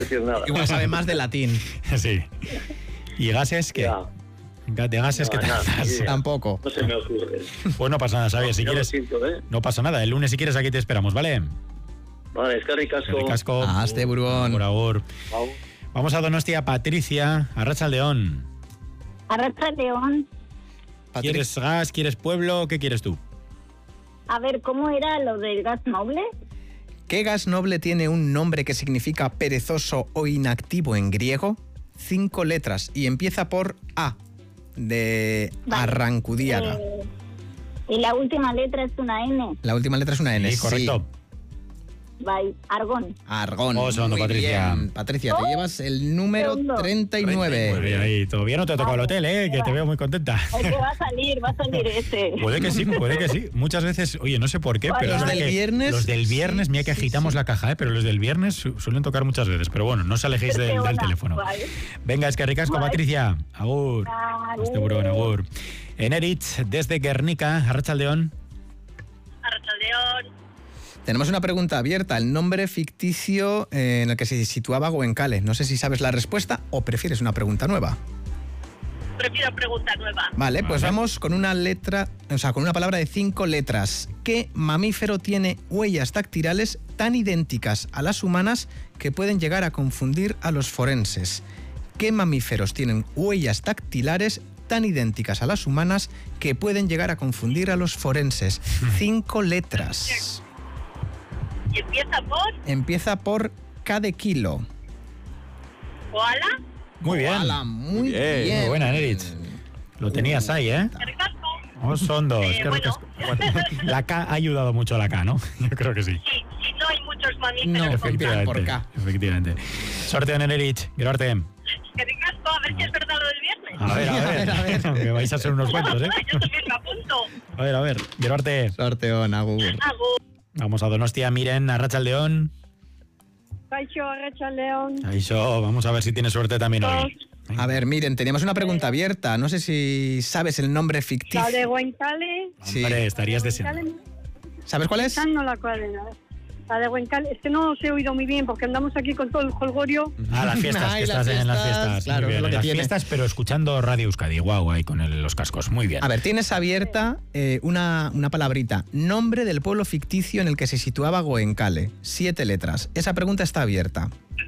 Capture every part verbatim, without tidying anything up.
decir nada. Igual sabe más de latín. Sí. ¿Y gases qué? Ya. De gases No, que te nada, das. sí. Tampoco. No se me ocurre. Pues no pasa nada, Xavier. Si Ya lo quieres, siento, ¿eh? no pasa nada. El lunes, si quieres, aquí te esperamos, ¿vale? Vale, es que ricasco. El casco. Hasta Burgón. Por favor. Au. Vamos a Donostia, Patricia, Arratsaldeon. Arratsaldeon. ¿Quieres gas? ¿Quieres pueblo? ¿Qué quieres tú? A ver, ¿cómo era lo del gas noble? ¿Qué gas noble tiene un nombre que significa perezoso o inactivo en griego? Cinco letras y empieza por A, de Vale. Arrancudíaga. Eh, y la última letra es una N. La última letra es una N. Sí, correcto. Bye. Argón. Argón. Oh, segundo, Muy Patricia. bien. Patricia, te Oh, llevas el número segundo. treinta y nueve. Muy bien, ahí. Todavía no te ha tocado el hotel, ¿eh? Que te veo muy contenta. Es que va a salir, va a salir ese. Puede que sí, puede que sí. Muchas veces, oye, no sé por qué, pero Los es del verdad que viernes, Los del viernes, sí, mira que sí, agitamos sí. la caja, ¿eh? Pero los del viernes su- suelen tocar muchas veces. Pero bueno, no os alejéis del, del Perdona. teléfono. Vale. Venga, es que ricasco, Vale. Patricia. Agur. Agur. Este burón, agur. Eneritz, desde Guernica, Arratsaldeon. Arratsaldeon. Tenemos una pregunta abierta. El nombre ficticio eh, en el que se situaba Goenkale. No sé si sabes la respuesta o prefieres una pregunta nueva. Prefiero pregunta nueva. Vale, pues Vale. vamos con una letra, o sea, con una palabra de cinco letras. ¿Qué mamífero tiene huellas dactilares tan idénticas a las humanas que pueden llegar a confundir a los forenses? ¿Qué mamíferos tienen huellas dactilares tan idénticas a las humanas que pueden llegar a confundir a los forenses? Cinco letras. Y empieza por Empieza por K de kilo. koala. Muy bien. Koala, muy bien. bien. Muy buena, Eneritz. Lo tenías ahí, ¿eh? Ricasco. Oh, son dos. Eh, qué bueno. ricasco. La K ha ayudado mucho a la K, ¿no? Yo creo que sí. Sí, sí, no hay muchos mamíferos No, con K. Efectivamente. por K. Efectivamente. Sorteo en Eneritz. Gerarte. Que ricasco, a ver si es verdad lo del viernes. A ver, a ver. A ver, a ver. Que vais a ser unos cuantos, ¿eh? Yo también me apunto. A ver, a ver. Gerarte. Sorteón, agur. Agur. Vamos a Donostia, Miren, Arratsaldeon. Kaixo, Arratsaldeon. Això, vamos a ver si tiene suerte también hoy. A ver, miren, teníamos una pregunta abierta. No sé si sabes el nombre ficticio. La de Goenkale. Sí. Hombre, estarías deseando. ¿Sabes cuál es? Esa no la cual era. La de Goenkale. Es que no os he oído muy bien porque andamos aquí con todo el jolgorio. Ah, las fiestas, Ay, que las estás en las fiestas, fiestas. claro, Muy es bien, lo en que las tiene. fiestas, pero escuchando Radio Euskadi. Guau, ahí con el- los cascos. Muy bien. A ver, tienes abierta eh, una, una palabrita. Nombre del pueblo ficticio en el que se situaba Goenkale. Siete letras. Esa pregunta está abierta.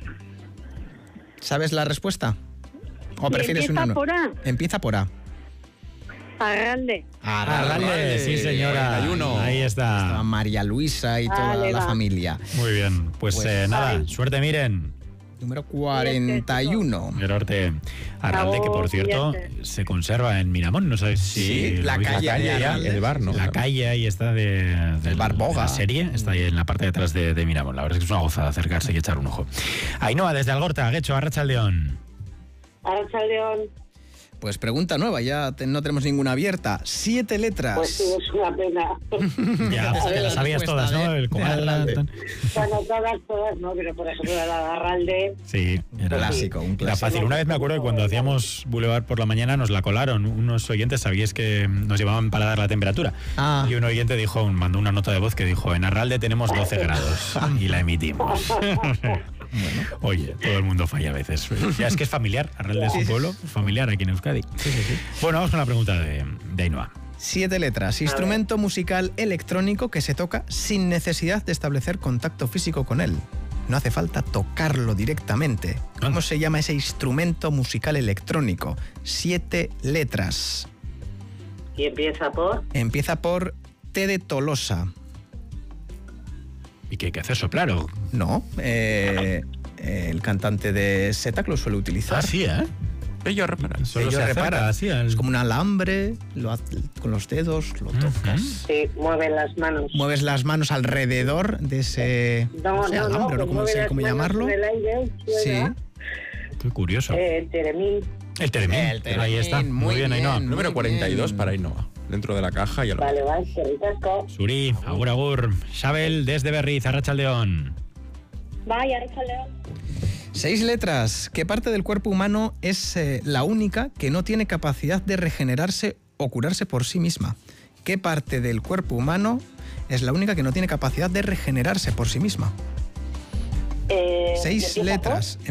¿Sabes la respuesta? ¿O Y prefieres empieza una? por A. Empieza por A. Arralde. Arralde, sí señora. cuarenta y uno. Ahí Estaba está. María Luisa y toda Vale, la va. familia. Muy bien. Pues, Pues, eh, nada, ay. suerte, Miren. Número cuarenta y uno. Gerarte. Arralde, que por Oh, cierto fíjate. se conserva en Miramón. No sabes si. Sí, lo la habéis- calle La calle de ya, Arralde. el bar, ¿no? La calle ahí está de, del- Bar Boga. de la serie, está ahí en la parte de atrás de, de Miramón. La verdad es que es una gozada acercarse y echar un ojo. Ainhoa, desde Algorta, Guecho, Arratsaldeon. Arratsaldeon. Pues pregunta nueva, ya te- no tenemos ninguna abierta. Siete letras. Pues sí, es una pena. Ya, A te ver, las la sabías respuesta todas, ¿no? de- El de koala, Arralde. tan- Bueno, todas, todas no, pero por ejemplo la de Arralde. Sí, era, Clásico, un era clásico. fácil. Una vez me acuerdo que cuando hacíamos Boulevard por la mañana nos la colaron. Unos oyentes, sabíais que nos llevaban para dar la temperatura. Ah. Y un oyente dijo, mandó una nota de voz que dijo, en Arralde tenemos doce grados. Y la emitimos. Oye, todo el mundo falla a veces. Ya es que es familiar. Arralde es un pueblo familiar aquí en Euskadi. Bueno, vamos con la pregunta de, de Ainhoa. Siete letras. Instrumento musical electrónico que se toca sin necesidad de establecer contacto físico con él. No hace falta tocarlo directamente. ¿Cómo se llama ese instrumento musical electrónico? Siete letras. Y empieza por. Empieza por T de Tolosa. ¿Y qué hay que hacer? ¿Soplar o...? No, eh, el cantante de Setac lo suele utilizar. Ah, sí, ¿eh? Ellos reparan. Solo Ellos se acerca reparan. así al- Es como un alambre, lo hace- con los dedos lo tocas. Sí, mueve las manos. Mueves las manos alrededor de ese No, sé, no, no, alambre, que o como, mueve sé las cómo manos llamarlo. en el aire, Sí. suena. Qué curioso. Eh, Teremín. El Teremín. El Teremín, Ahí está. Muy, muy bien, Ainhoa. bien. Número Muy cuarenta y dos bien. para Ainhoa. Dentro de la caja y a lo Vale, vale, que ricasco. Suri, agur, agur. Xabel, desde Berriz, Arratsaldeon. Vaya, Arratsaldeon. Seis letras. ¿Qué parte del cuerpo humano es eh, la única que no tiene capacidad de regenerarse o curarse por sí misma? ¿Qué parte del cuerpo humano es la única que no tiene capacidad de regenerarse por sí misma? Eh, Seis ¿empieza por? letras.